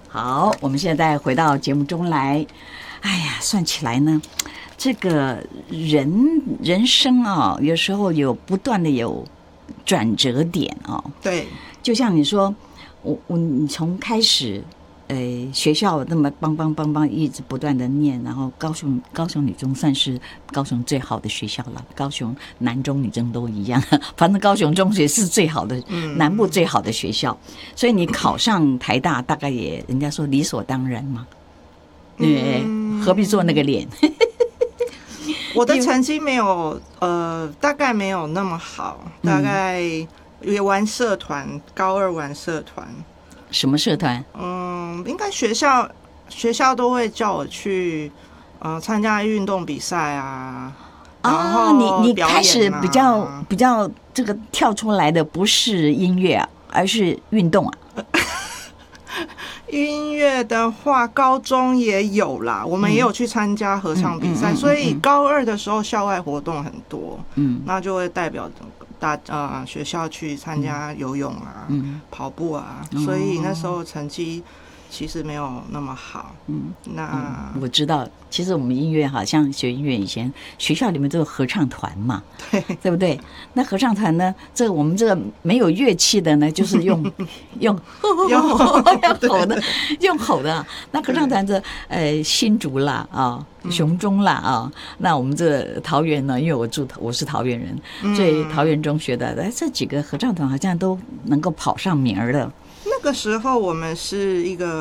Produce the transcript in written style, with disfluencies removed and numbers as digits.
好，我们现在回到节目中来。哎呀，算起来呢，这个人生啊，有时候有不断的有转折点啊。 对， 就像你说，你从开始，学校那么邦一直不断的念，然后高雄女中算是高雄最好的学校了，高雄南中女中都一样，反正高雄中学是最好的，南部最好的学校，所以你考上台大，大概也人家说理所当然嘛，何必做那个脸？ 我的成绩没有，大概没有那么好，大概也玩社团，高二玩社团。 什么社团？ 应该学校都会叫我去，参加运动比赛啊。然后你开始比较这个跳出来的不是音乐啊，而是运动啊。 音乐的话，高中也有啦，我们也有去参加合唱比赛，所以高二的时候校外活动很多，那就会代表学校去参加游泳啊、跑步啊，所以那时候成绩其实没有那么好。那我知道，其实我们音乐好像学音乐以前学校里面都有合唱团嘛，对不对？那合唱团呢，我们这个没有乐器的呢，就是用吼的。那合唱团新竹啦啊，雄中啦啊，那我们这桃园呢，因为我是桃园人，所以桃园中学的这几个合唱团好像都能够跑上名儿的。 那个时候我们是一个